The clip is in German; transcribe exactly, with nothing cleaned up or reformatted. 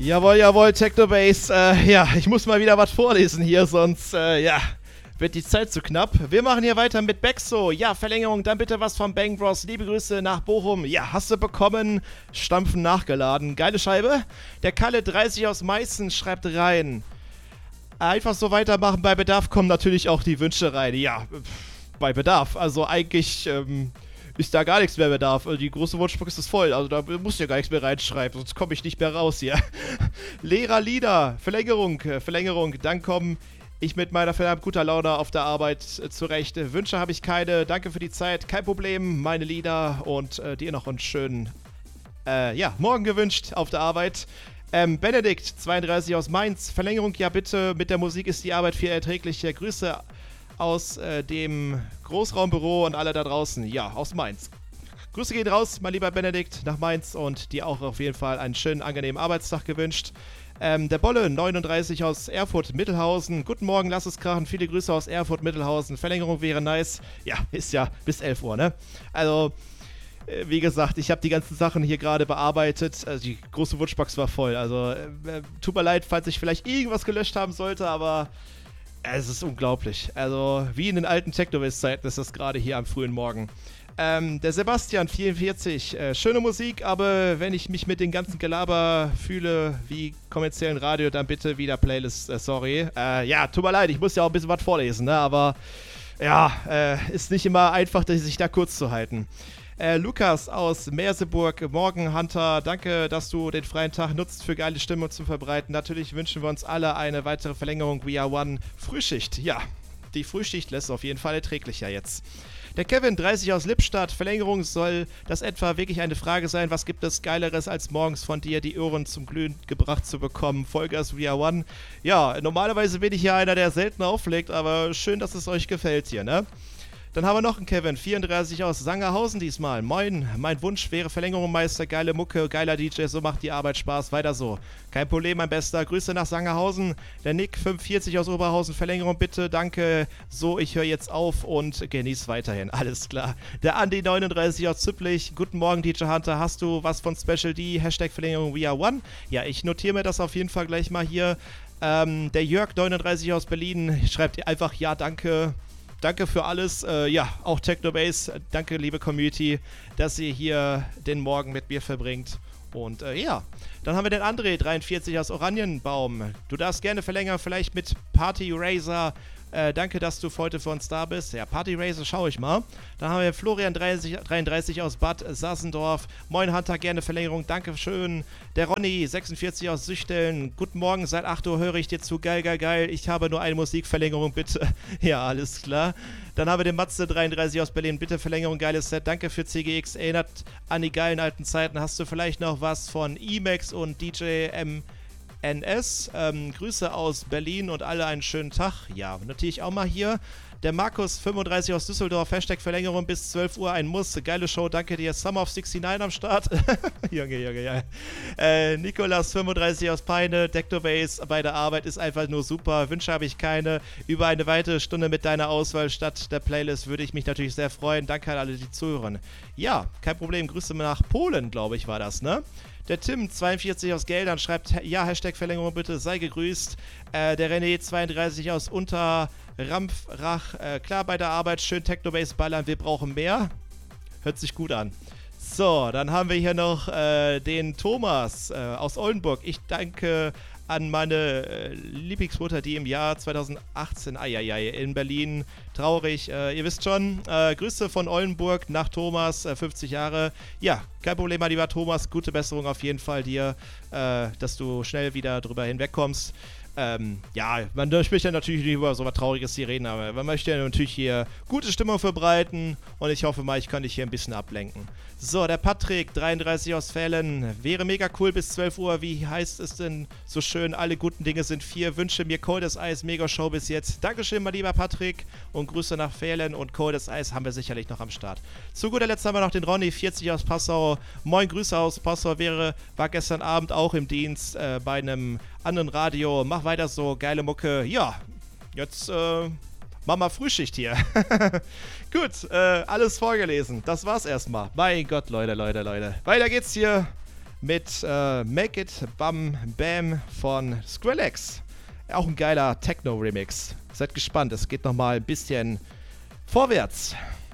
Jawohl, jawohl, Technobase. Äh, ja, ich muss mal wieder was vorlesen hier, sonst, äh, ja, wird die Zeit zu knapp. Wir machen hier weiter mit Bexo. Ja, Verlängerung, dann bitte was vom Bang Bros. Liebe Grüße nach Bochum. Ja, hast du bekommen. Stampfen nachgeladen. Geile Scheibe. Der Kalle dreißig aus Meißen schreibt rein. Einfach so weitermachen. Bei Bedarf kommen natürlich auch die Wünsche rein. Ja, bei Bedarf. Also eigentlich, ähm... ist da gar nichts mehr Bedarf. Die große Wunschbox ist voll. Also da musst du ja gar nichts mehr reinschreiben, sonst komme ich nicht mehr raus hier. Leerer Lieder. Verlängerung. Verlängerung. Dann komme ich mit meiner verdammt guter Laune auf der Arbeit äh, zurecht. Wünsche habe ich keine. Danke für die Zeit. Kein Problem. Meine Lieder. Und äh, dir noch einen schönen, äh, ja, Morgen gewünscht auf der Arbeit. Ähm, Benedikt, zweiunddreißig aus Mainz. Verlängerung, ja bitte. Mit der Musik ist die Arbeit viel erträglicher. Grüße aus äh, dem Großraumbüro und alle da draußen, ja, aus Mainz. Grüße gehen raus, mein lieber Benedikt, nach Mainz und dir auch auf jeden Fall einen schönen, angenehmen Arbeitstag gewünscht. Ähm, der Bolle, neununddreißig aus Erfurt-Mittelhausen. Guten Morgen, lass es krachen. Viele Grüße aus Erfurt-Mittelhausen. Verlängerung wäre nice. Ja, ist ja bis elf Uhr, ne? Also, äh, wie gesagt, ich habe die ganzen Sachen hier gerade bearbeitet. Also, die große Wunschbox war voll. Also, äh, tut mir leid, falls ich vielleicht irgendwas gelöscht haben sollte, aber es ist unglaublich. Also, wie in den alten Technobase-Zeiten ist das gerade hier am frühen Morgen. Ähm, der Sebastian, vierundvierzig. Äh, schöne Musik, aber wenn ich mich mit den ganzen Gelaber fühle wie kommerziellen Radio, dann bitte wieder Playlist, äh, sorry. Äh, ja, tut mir leid, ich muss ja auch ein bisschen was vorlesen, ne? Aber ja, äh, ist nicht immer einfach, sich da kurz zu halten. Äh, Lukas aus Merseburg, Morgen Hunter, danke, dass du den freien Tag nutzt für geile Stimmung zu verbreiten. Natürlich wünschen wir uns alle eine weitere Verlängerung We Are One Frühschicht. Ja, die Frühschicht lässt auf jeden Fall erträglicher jetzt. Der Kevin, dreißig aus Lippstadt, Verlängerung, soll das etwa wirklich eine Frage sein? Was gibt es Geileres, als morgens von dir die Ohren zum Glühen gebracht zu bekommen? Vollgas We Are One. Ja, normalerweise bin ich ja einer, der selten auflegt, aber schön, dass es euch gefällt hier, ne? Dann haben wir noch einen Kevin, vierunddreißig aus Sangerhausen diesmal. Moin, mein Wunsch wäre Verlängerung, Meister, geile Mucke, geiler D J, so macht die Arbeit Spaß, weiter so. Kein Problem, mein Bester, Grüße nach Sangerhausen. Der Nick, fünfundvierzig aus Oberhausen, Verlängerung bitte, danke. So, ich höre jetzt auf und genieß weiterhin, alles klar. Der Andi, neununddreißig aus Züpplich, guten Morgen D J Hunter, hast du was von Special D, Hashtag Verlängerung We Are One? Ja, ich notiere mir das auf jeden Fall gleich mal hier. Ähm, der Jörg, neununddreißig aus Berlin, schreibt einfach, ja, danke. Danke für alles. Äh, ja, auch Technobase. Danke, liebe Community, dass ihr hier den Morgen mit mir verbringt. Und äh, ja, dann haben wir den André, dreiundvierzig aus Oranienbaum. Du darfst gerne verlängern, vielleicht mit Party Racer. Äh, danke, dass du heute für uns da bist. Ja, Party Racer, schau ich mal. Dann haben wir Florian, dreißig, dreiunddreißig aus Bad Sassendorf. Moin Hunter, gerne Verlängerung, dankeschön. Der Ronny, sechsundvierzig aus Süchteln. Guten Morgen, seit acht Uhr höre ich dir zu. Geil, geil, geil. Ich habe nur eine Musikverlängerung, bitte. Ja, alles klar. Dann haben wir den Matze, dreiunddreißig aus Berlin. Bitte Verlängerung, geiles Set. Danke für C G X. Erinnert an die geilen alten Zeiten. Hast du vielleicht noch was von Emacs und D J M N S? Ähm, Grüße aus Berlin und alle einen schönen Tag. Ja, notiere ich auch mal hier. Der Markus, fünfunddreißig aus Düsseldorf, Hashtag Verlängerung bis zwölf Uhr, ein Muss. Geile Show, danke dir. Summer of neunundsechzig am Start. Junge, Junge, ja. Äh, Nikolas, fünfunddreißig aus Peine, Dectobase bei der Arbeit ist einfach nur super. Wünsche habe ich keine. Über eine weitere Stunde mit deiner Auswahl statt der Playlist würde ich mich natürlich sehr freuen. Danke an alle, die zuhören. Ja, kein Problem. Grüße nach Polen, glaube ich, war das, ne? Der Tim, zweiundvierzig aus Geldern, schreibt, ja, Hashtag Verlängerung bitte, sei gegrüßt. Äh, der René, zweiunddreißig aus Unterrampfrach, äh, klar bei der Arbeit, schön Technobase ballern, wir brauchen mehr. Hört sich gut an. So, dann haben wir hier noch äh, den Thomas äh, aus Oldenburg. Ich danke an meine äh, Lieblingsmutter, die im Jahr zweitausendachtzehn, aiaiai, in Berlin, traurig, äh, ihr wisst schon, äh, Grüße von Oldenburg nach Thomas, äh, fünfzig Jahre. Ja, kein Problem, mein lieber Thomas, gute Besserung auf jeden Fall dir, äh, dass du schnell wieder drüber hinwegkommst. Ähm, ja, man möchte ja natürlich nicht über so was Trauriges hier reden, aber man möchte ja natürlich hier gute Stimmung verbreiten und ich hoffe mal, ich kann dich hier ein bisschen ablenken. So, der Patrick, dreiunddreißig aus Fällen, wäre mega cool bis zwölf Uhr, wie heißt es denn so schön, alle guten Dinge sind vier, wünsche mir Coldes Eis, mega Show bis jetzt. Dankeschön, mein lieber Patrick und Grüße nach Fällen und Coldes Eis haben wir sicherlich noch am Start. Zu guter Letzt haben wir noch den Ronny, vierzig aus Passau, moin, Grüße aus Passau, wäre, war gestern Abend auch im Dienst äh, bei einem anderen Radio, mach weiter so, geile Mucke, ja, jetzt, äh, Mama Frühschicht hier. Gut, äh, alles vorgelesen. Das war's erstmal. Mein Gott, Leute, Leute, Leute. Weiter geht's hier mit äh, Make It Bam Bam von Skrillex. Auch ein geiler Techno-Remix. Seid gespannt, es geht nochmal ein bisschen vorwärts.